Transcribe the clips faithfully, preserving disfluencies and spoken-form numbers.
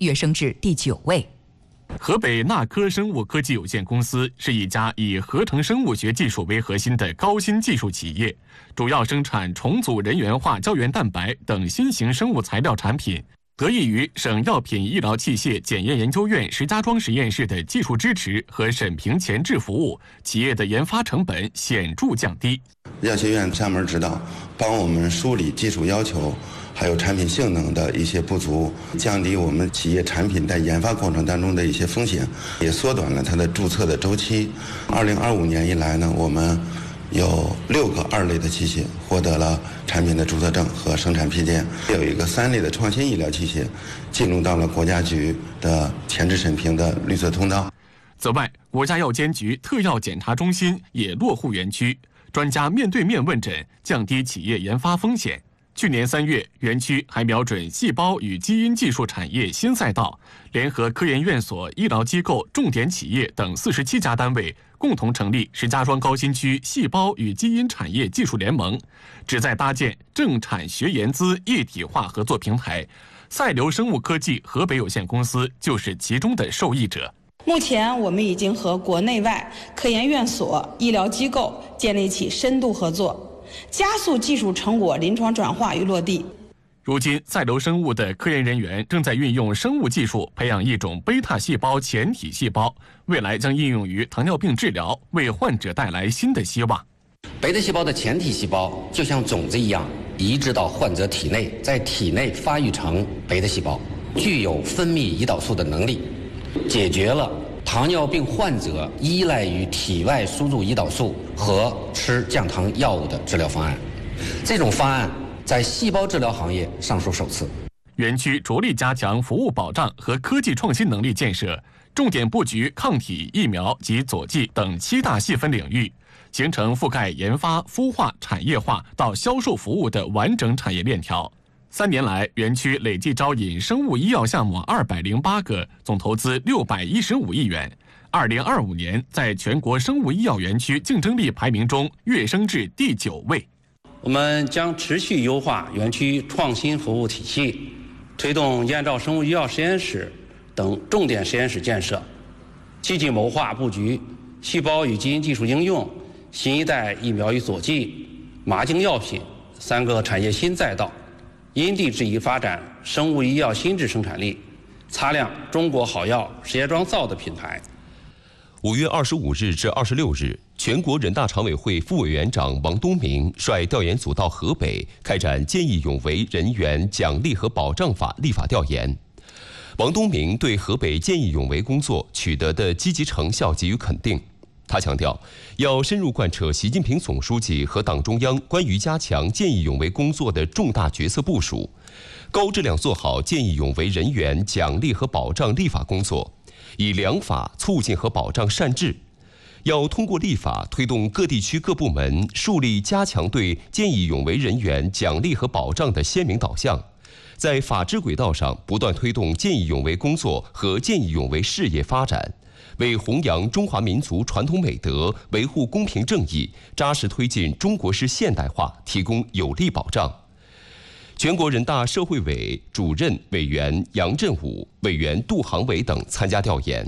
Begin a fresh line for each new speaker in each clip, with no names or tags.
跃升至第九位。
河北纳科生物科技有限公司是一家以合成生物学技术为核心的高新技术企业，主要生产重组人源化胶原蛋白等新型生物材料产品。得益于省药品医疗器械检验研究院石家庄实验室的技术支持和审评前置服务，企业的研发成本显著降低。
药学院上门指导，帮我们梳理技术要求还有产品性能的一些不足，降低我们企业产品在研发过程当中的一些风险，也缩短了它的注册的周期。二零二五年以来呢，我们有六个二类的器械获得了产品的注册证和生产批件，有一个三类的创新医疗器械进入到了国家局的前置审评的绿色通道。
此外，国家药监局特药检查中心也落户园区，专家面对面问诊，降低企业研发风险。去年三月，园区还瞄准细胞与基因技术产业新赛道，联合科研院所、医疗机构、重点企业等四十七家单位，共同成立石家庄高新区细胞与基因产业技术联盟，旨在搭建政产学研资一体化合作平台。赛流生物科技河北有限公司就是其中的受益者。
目前，我们已经和国内外科研院所、医疗机构建立起深度合作，加速技术成果临床转化与落地。
如今，赛流生物的科研人员正在运用生物技术培养一种贝塔细胞前体细胞，未来将应用于糖尿病治疗，为患者带来新的希望。
贝塔细胞的前体细胞就像种子一样，移植到患者体内，在体内发育成贝塔细胞，具有分泌胰岛素的能力，解决了糖尿病患者依赖于体外输入胰岛素和吃降糖药物的治疗方案。这种方案在细胞治疗行业尚属首次。
园区着力加强服务保障和科技创新能力建设，重点布局抗体、疫苗及佐剂等七大细分领域，形成覆盖研发、孵化、产业化到销售服务的完整产业链条。三年来，园区累计招引生物医药项目二百零八个，总投资六百一十五亿元。二零二五年，在全国生物医药园区竞争力排名中跃升至第九位。
我们将持续优化园区创新服务体系，推动燕赵生物医药实验室等重点实验室建设，积极谋划布局细胞与基因技术应用、新一代疫苗与佐剂、麻精药品三个产业新赛道，因地制宜发展生物医药新质生产力，擦亮中国好药石家庄造的品牌。
五月二十五日至二十六日，全国人大常委会副委员长王东明率调研组到河北开展见义勇为人员奖励和保障法立法调研。王东明对河北见义勇为工作取得的积极成效给予肯定。他强调，要深入贯彻习近平总书记和党中央关于加强见义勇为工作的重大决策部署，高质量做好见义勇为人员奖励和保障立法工作，以良法促进和保障善治。要通过立法推动各地区各部门树立加强对见义勇为人员奖励和保障的鲜明导向，在法治轨道上不断推动见义勇为工作和见义勇为事业发展，为弘扬中华民族传统美德、维护公平正义、扎实推进中国式现代化提供有力保障。全国人大社会委主任委员杨振武、委员杜航伟等参加调研。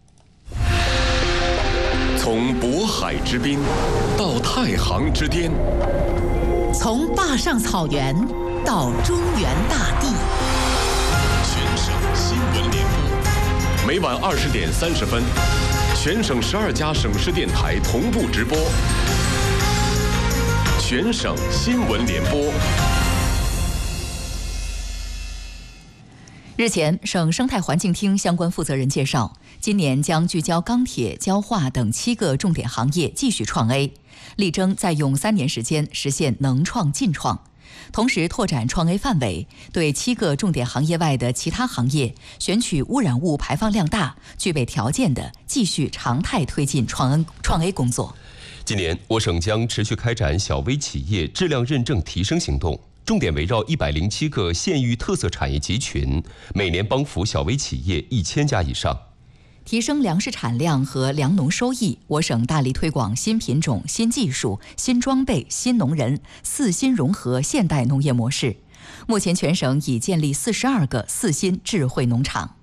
从渤海之滨到太行之巅，
从坝上草原到中原大地，
全省新闻联播，每晚二十点三十分，全省十二家省市电台同步直播。全省新闻联播。
日前，省生态环境厅相关负责人介绍，今年将聚焦钢铁、焦化等七个重点行业继续创 A， 力争再用三年时间实现能创尽创。同时拓展创 A 范围，对七个重点行业外的其他行业选取污染物排放量大、具备条件的，继续常态推进创 A 工作。
今年，我省将持续开展小微企业质量认证提升行动，重点围绕一百零七个县域特色产业集群，每年帮扶小微企业一千家以上。
提升粮食产量和粮农收益，我省大力推广新品种、新技术、新装备、新农人四新融合现代农业模式。目前全省已建立四十二个四新智慧农场。